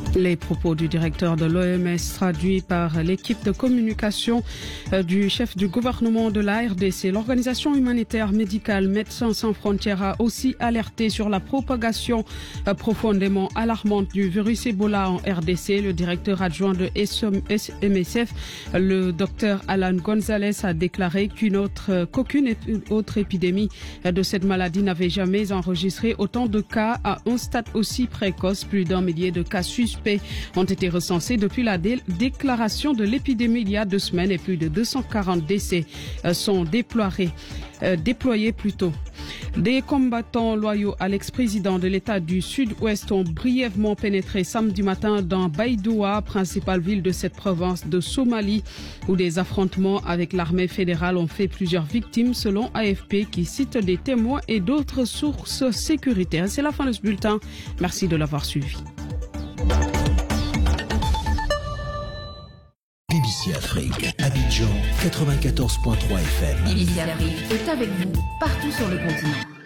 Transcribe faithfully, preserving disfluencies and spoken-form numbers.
Les propos du directeur de l'O M S traduits par l'équipe de communication du chef du gouvernement de la R D C. L'organisation humanitaire médicale Médecins sans frontières a aussi alerté sur la propagation profondément alarmante du virus Ebola en R D C. Le directeur adjoint de M S F, le docteur Alan Gonzalez, a déclaré qu'une autre, qu'aucune autre épidémie de cette maladie n'avait jamais enregistré autant de cas à un stade aussi précoce. Plus d'un millier de cas suspects ont été recensés depuis la dé- déclaration de l'épidémie il y a deux semaines et plus de deux cent quarante décès euh, sont déployés, euh, déployés plus tôt. Des combattants loyaux à l'ex-président de l'État du Sud-Ouest ont brièvement pénétré samedi matin dans Baidoa, principale ville de cette province de Somalie, où des affrontements avec l'armée fédérale ont fait plusieurs victimes, selon A F P, qui cite des témoins et d'autres sources sécuritaires. C'est la fin de ce bulletin. Merci de l'avoir suivi. B B C Afrique, Abidjan, quatre-vingt-quatorze virgule trois F M. B B C Afrique est avec vous partout sur le continent.